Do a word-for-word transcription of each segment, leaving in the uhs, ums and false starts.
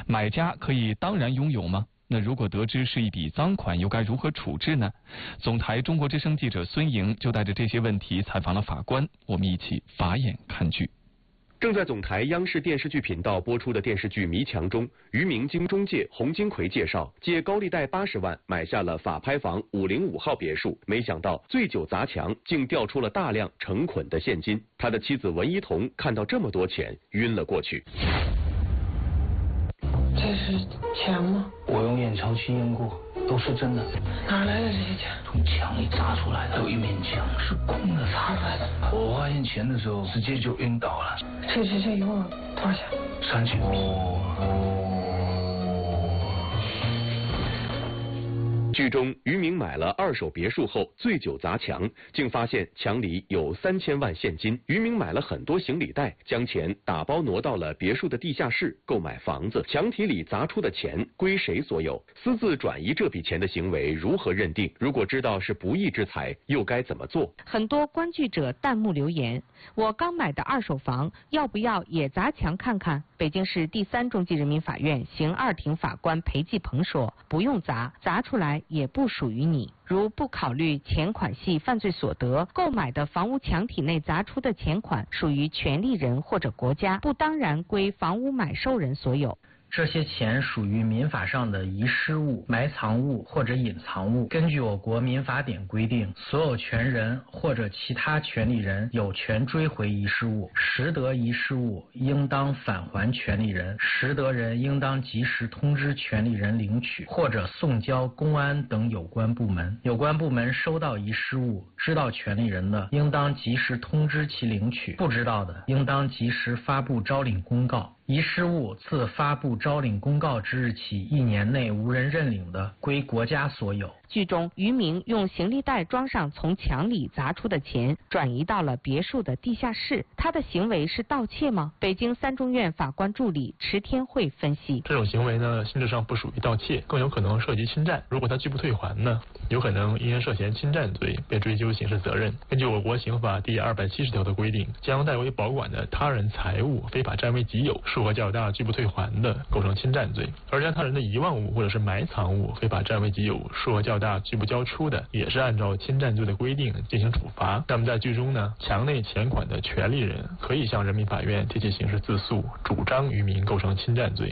买家可以当然拥有吗？那如果得知是一笔赃款，又该如何处置呢？总台中国之声记者孙莹就带着这些问题采访了法官，我们一起法眼看剧。 正在总台央视电视剧频道播出的电视剧《迷墙》中，于明经中介洪金奎介绍，借高利贷八十万买下了法拍房五零五号别墅，没想到醉酒砸墙，竟调出了大量成捆的现金。他的妻子文一彤看到这么多钱，晕了过去。 这是钱吗？ 我用验钞机验过，都是真的。 哪来的这些钱？ 从墙里砸出来的，有一面墙是空的砸出来的。我发现钱的时候，直接就晕倒了。 这这这一共多少钱？ 三千。 剧中，于明买了二手别墅后醉酒砸墙，竟发现墙里有三千万现金。于明买了很多行李袋，将钱打包挪到了别墅的地下室购买房子。墙体里砸出的钱归谁所有？私自转移这笔钱的行为如何认定？如果知道是不义之财，又该怎么做？ 很多观剧者弹幕留言：我刚买的二手房，要不要也砸墙看看？北京市第三中级人民法院刑二庭法官裴继鹏说：不用砸，砸出来也不属于你。如不考虑钱款系犯罪所得，购买的房屋墙体内砸出的钱款属于权利人或者国家，不当然归房屋买受人所有。 这些钱属于民法上的遗失物、埋藏物或者隐藏物。根据我国民法典规定，所有权人或者其他权利人有权追回遗失物，拾得遗失物应当返还权利人，拾得人应当及时通知权利人领取，或者送交公安等有关部门。有关部门收到遗失物，知道权利人的，应当及时通知其领取；不知道的，应当及时发布招领公告。遗失物自发布招领公告之日起一年内无人认领的，归国家所有。 剧中，于明用行李袋装上从墙里砸出的钱，转移到了别墅的地下室。他的行为是盗窃吗？北京三中院法官助理池天慧分析： 这种行为呢，性质上不属于盗窃，更有可能涉及侵占。如果他拒不退还呢，有可能因涉嫌侵占罪被追究刑事责任。根据我国刑法第二百七十条的规定，将代为保管的他人财物非法占为己有，数额较大拒不退还的，构成侵占罪；而将他人的遗忘物或者是埋藏物非法占为己有，数额较大拒不交出的，也是按照侵占罪的规定进行处罚。那么在剧中呢，墙内钱款的权利人可以向人民法院提起刑事自诉，主张于明构成侵占罪。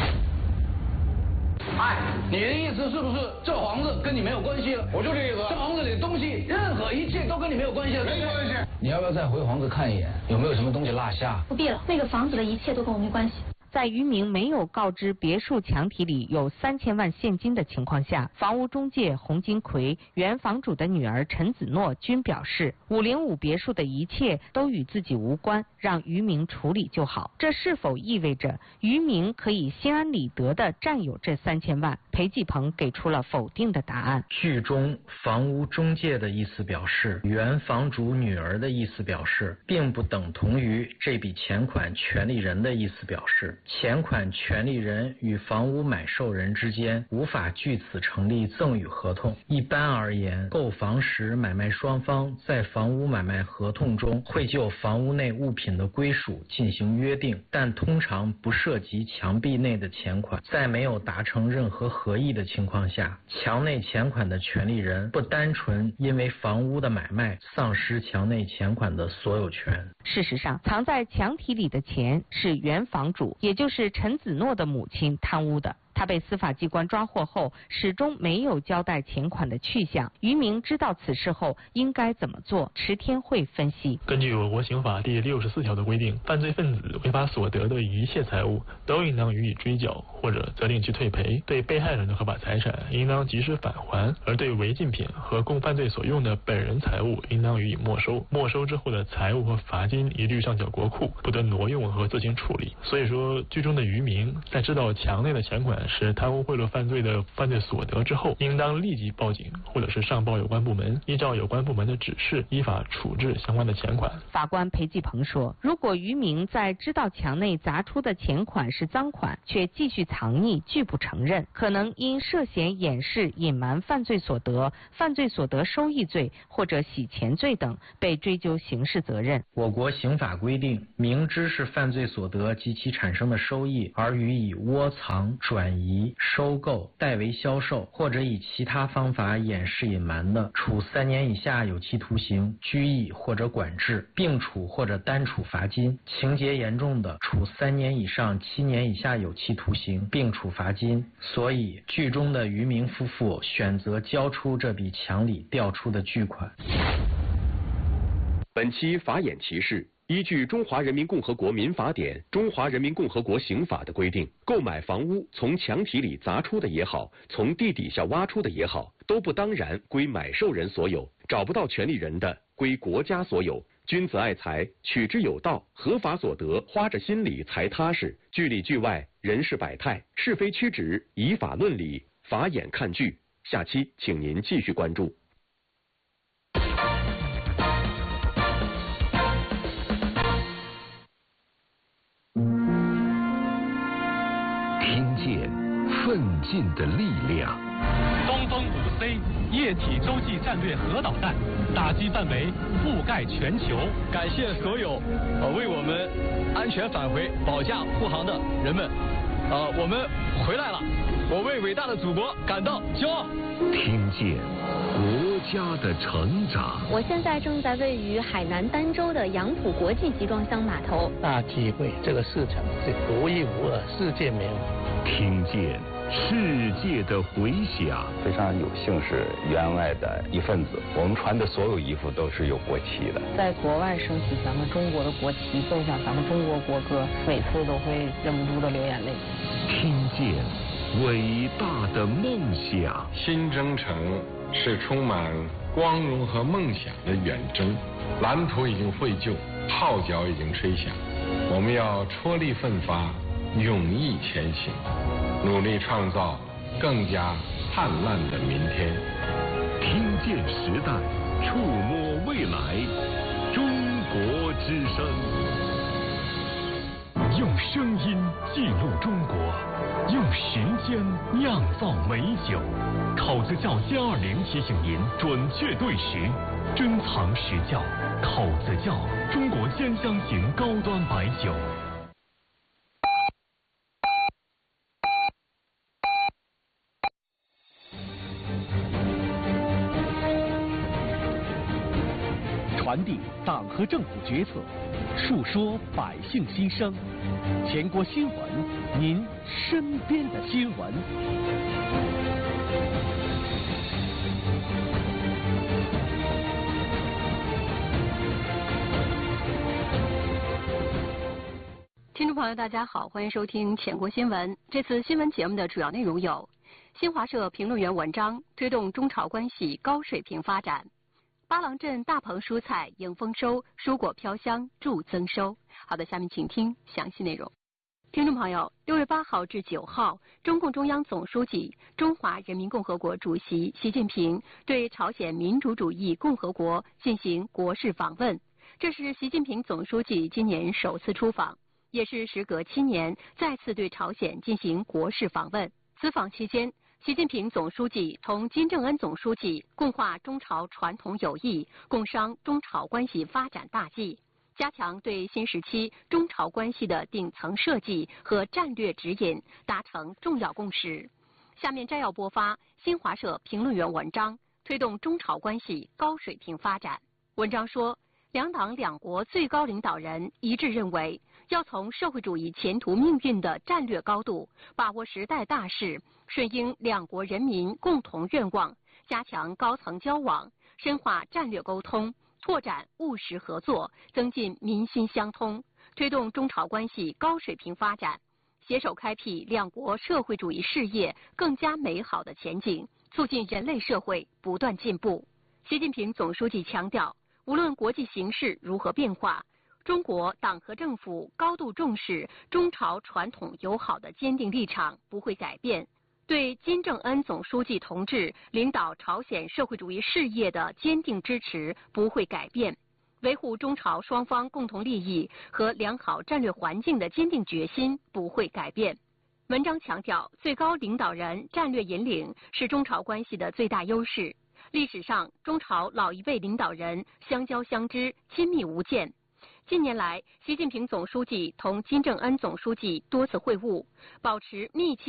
哎，你的意思是不是这房子跟你没有关系了？我就这意思。这房子里的东西，任何一切都跟你没有关系了，没关系。 你要不要再回房子看一眼，有没有什么东西落下？ 不必了，那个房子的一切都跟我没关系。 在于明没有告知别墅墙体里有三千万现金的情况下，房屋中介洪金奎、原房主的女儿陈子诺均表示，五零五别墅的一切都与自己无关，让于明处理就好。这是否意味着于明可以心安理得地占有这三千万？裴继鹏给出了否定的答案。 剧中房屋中介的意思表示，原房主女儿的意思表示，并不等同于这笔钱款权利人的意思表示。钱款权利人与房屋买受人之间无法据此成立赠与合同。一般而言，购房时买卖双方在房屋买卖合同中会就房屋内物品的归属进行约定，但通常不涉及墙壁内的钱款。在没有达成任何合意的情况下，墙内钱款的权利人不单纯因为房屋的买卖丧失墙内钱款的所有权。 事实上，藏在墙体里的钱是原房主，也就是陈子诺的母亲贪污的。他被司法机关抓获后，始终没有交代钱款的去向。于明知道此事后应该怎么做？池天慧分析： 根据我国刑法第六十四条的规定，犯罪分子违法所得的一切财物都应当予以追缴，或者责令其退赔。对被害人的合法财产应当及时返还，而对违禁品和供犯罪所用的本人财物应当予以没收。没收之后的财物和罚金一律上缴国库，不得挪用和自行处理。所以说，剧中的于明在知道墙内的钱款是贪污贿赂犯罪的犯罪所得之后，应当立即报警，或者是上报有关部门，依照有关部门的指示，依法处置相关的钱款。 法官裴继鹏说，如果渔民在知道墙内砸出的钱款是赃款，却继续藏匿，拒不承认，可能因涉嫌掩饰、隐瞒犯罪所得、犯罪所得收益罪或者洗钱罪等，被追究刑事责任。 我国刑法规定，明知是犯罪所得及其产生的收益，而予以窝藏、转移、收购、代为销售，或者以其他方法掩饰隐瞒的，处三年以下有期徒刑、拘役或者管制，并处或者单处罚金；情节严重的，处三年以上七年以下有期徒刑，并处罚金。所以，剧中的渔民夫妇选择交出这笔墙里调出的巨款。 本期法眼奇事，依据《中华人民共和国民法典》《中华人民共和国刑法》的规定，购买房屋从墙体里砸出的也好，从地底下挖出的也好，都不当然归买受人所有，找不到权利人的归国家所有。君子爱财，取之有道，合法所得，花着心里才踏实。剧里剧外，人事百态，是非曲直，以法论理，法眼看剧。下期请您继续关注。 听见奋进的力量。 东风五 C 液体洲际战略核导弹打击范围覆盖全球。 感谢所有呃为我们安全返回保驾护航的人们，呃，我们回来了，我为伟大的祖国感到骄傲。 听见国家的成长。 我现在正在位于海南儋州的杨浦国际集装箱码头。 大机会，这个市场是独一无二，世界没有。 听见世界的回响。 非常有幸是员外的一份子，我们穿的所有衣服都是有国旗的。 在国外升起咱们中国的国旗，奏响咱们中国国歌，每次都会忍不住的流眼泪。 听见伟大的梦想。 新征程是充满光荣和梦想的远征，蓝图已经绘就，号角已经吹响，我们要踔厉奋发，勇毅前行，努力创造更加灿烂的明天。 听见时代，触摸未来，中国之声。用声音记录中国，用时间酿造美酒。口子窖歼二零提醒您准确对时，珍藏实窖。口子窖，中国鲜香型高端白酒。 传递党和政府决策，述说百姓心声。全国新闻，您身边的新闻。 听众朋友，大家好，欢迎收听全国新闻。这次新闻节目的主要内容有：新华社评论员文章推动中朝关系高水平发展；巴郎镇大棚蔬菜迎丰收，蔬果飘香助增收。好的，下面请听详细内容。听众朋友，六月八号至九号，中共中央总书记、中华人民共和国主席习近平对朝鲜民主主义共和国进行国事访问，这是习近平总书记今年首次出访，也是时隔七年再次对朝鲜进行国事访问。此访期间，习近平总书记同金正恩总书记共话中朝传统友谊，共商中朝关系发展大计，加强对新时期中朝关系的顶层设计和战略指引达成重要共识。下面摘要播发新华社评论员文章，推动中朝关系高水平发展。文章说，两党两国最高领导人一致认为，要从社会主义前途命运的战略高度，把握时代大势，顺应两国人民共同愿望，加强高层交往，深化战略沟通，拓展务实合作，增进民心相通，推动中朝关系高水平发展，携手开辟两国社会主义事业更加美好的前景，促进人类社会不断进步。习近平总书记强调，无论国际形势如何变化， 中国党和政府高度重视中朝传统友好的坚定立场不会改变，对金正恩总书记同志领导朝鲜社会主义事业的坚定支持不会改变，维护中朝双方共同利益和良好战略环境的坚定决心不会改变。文章强调，最高领导人战略引领是中朝关系的最大优势。历史上，中朝老一辈领导人相交相知，亲密无间。近年来，习近平总书记同金正恩总书记多次会晤，保持密切